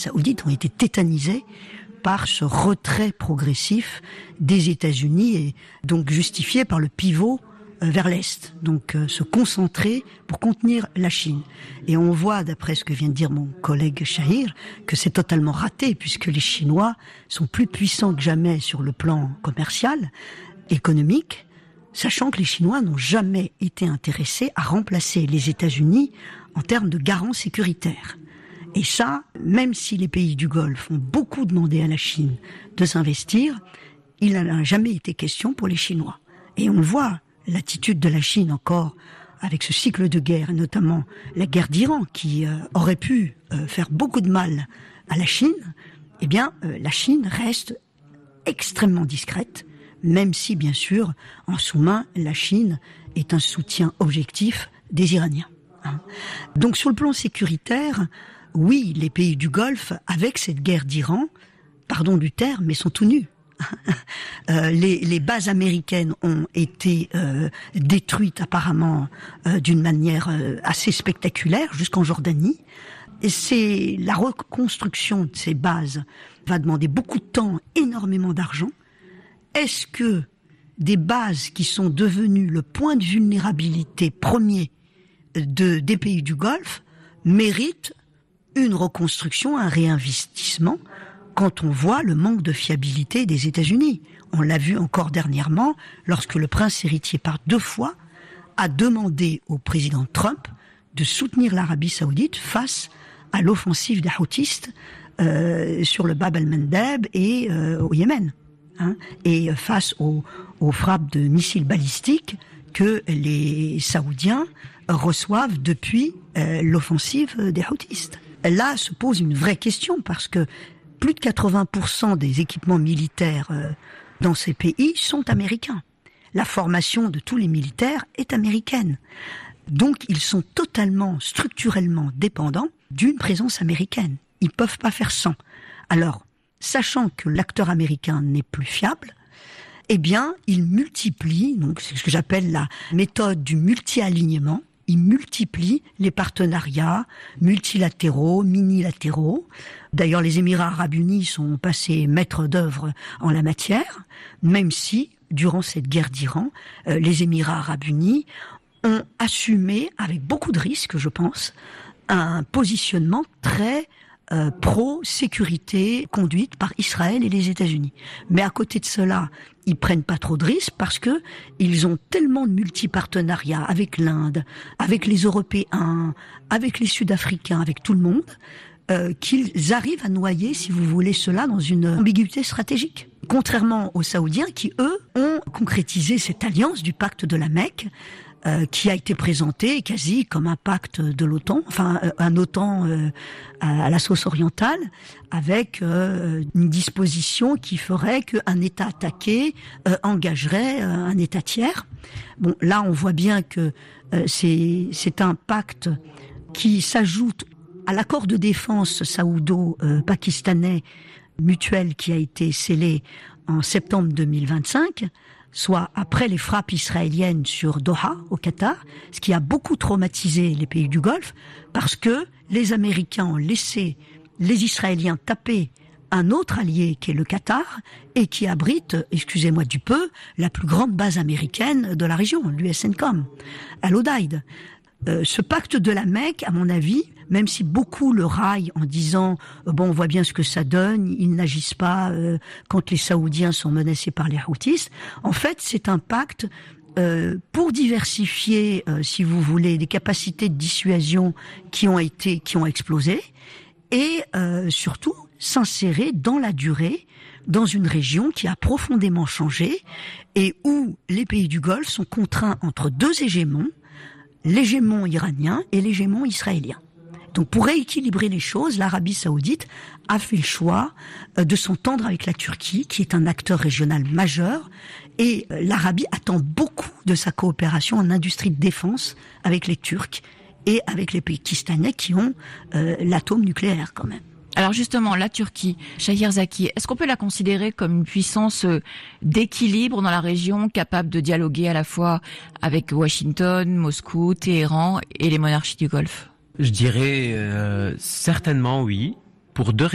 saoudite ont été tétanisés par ce retrait progressif des États-Unis et donc justifié par le pivot vers l'Est, donc se concentrer pour contenir la Chine. Et on voit, d'après ce que vient de dire mon collègue Shahir, que c'est totalement raté, puisque les Chinois sont plus puissants que jamais sur le plan commercial, économique, sachant que les Chinois n'ont jamais été intéressés à remplacer les États-Unis en termes de garant sécuritaire. Et ça, même si les pays du Golfe ont beaucoup demandé à la Chine de s'investir, il n'en a jamais été question pour les Chinois. Et on le voit, l'attitude de la Chine encore avec ce cycle de guerre, et notamment la guerre d'Iran qui aurait pu faire beaucoup de mal à la Chine, eh bien la Chine reste extrêmement discrète, même si bien sûr en sous-main la Chine est un soutien objectif des Iraniens. Donc sur le plan sécuritaire, oui, les pays du Golfe, avec cette guerre d'Iran, pardon du terme, mais sont tout nus. Les bases américaines ont été détruites apparemment d'une manière assez spectaculaire jusqu'en Jordanie. Et c'est la reconstruction de ces bases va demander beaucoup de temps, énormément d'argent. Est-ce que des bases qui sont devenues le point de vulnérabilité premier des pays du Golfe méritent une reconstruction, un réinvestissement quand on voit le manque de fiabilité des États-Unis? On l'a vu encore dernièrement lorsque le prince héritier par 2 fois a demandé au président Trump de soutenir l'Arabie Saoudite face à l'offensive des Houthis sur le Bab el-Mandeb et au Yémen, et face aux frappes de missiles balistiques que les Saoudiens reçoivent depuis l'offensive des Houthis. Là se pose une vraie question parce que plus de 80% des équipements militaires dans ces pays sont américains. La formation de tous les militaires est américaine. Donc ils sont totalement, structurellement dépendants d'une présence américaine. Ils peuvent pas faire sans. Alors, sachant que l'acteur américain n'est plus fiable, eh bien, ils multiplient, donc c'est ce que j'appelle la méthode du multi-alignement. Ils multiplient les partenariats multilatéraux, minilatéraux. D'ailleurs, les Émirats arabes unis sont passés maîtres d'œuvre en la matière, même si, durant cette guerre d'Iran, les Émirats arabes unis ont assumé, avec beaucoup de risques, je pense, un positionnement très pro-sécurité conduite par Israël et les États-Unis. Mais à côté de cela, ils prennent pas trop de risques parce que ils ont tellement de multipartenariats avec l'Inde, avec les Européens, avec les Sud-Africains, avec tout le monde, qu'ils arrivent à noyer, si vous voulez, cela dans une ambiguïté stratégique. Contrairement aux Saoudiens qui, eux, ont concrétisé cette alliance du pacte de la Mecque, qui a été présenté quasi comme un pacte de l'OTAN, enfin un OTAN à la sauce orientale, avec une disposition qui ferait qu'un État attaqué engagerait un État tiers. Bon, là on voit bien que c'est un pacte qui s'ajoute à l'accord de défense saoudo-pakistanais mutuel qui a été scellé en septembre 2025, soit après les frappes israéliennes sur Doha, au Qatar, ce qui a beaucoup traumatisé les pays du Golfe, parce que les Américains ont laissé les Israéliens taper un autre allié qui est le Qatar, et qui abrite, excusez-moi du peu, la plus grande base américaine de la région, l'USNCOM, à l'Odeid. Ce pacte de la Mecque, à mon avis, même si beaucoup le raillent en disant bon, on voit bien ce que ça donne, ils n'agissent pas quand les Saoudiens sont menacés par les Houthis. En fait, c'est un pacte pour diversifier, si vous voulez, des capacités de dissuasion qui ont explosé, et surtout s'insérer dans la durée dans une région qui a profondément changé et où les pays du Golfe sont contraints entre 2 hégémons, l'hégémon iranien et l'hégémon israélien. Donc pour rééquilibrer les choses, l'Arabie Saoudite a fait le choix de s'entendre avec la Turquie, qui est un acteur régional majeur, et l'Arabie attend beaucoup de sa coopération en industrie de défense avec les Turcs et avec les Pakistanais qui ont l'atome nucléaire quand même. Alors justement, la Turquie, Shahir Zaki, est-ce qu'on peut la considérer comme une puissance d'équilibre dans la région, capable de dialoguer à la fois avec Washington, Moscou, Téhéran et les monarchies du Golfe ? Je dirais certainement oui, pour 2 raisons.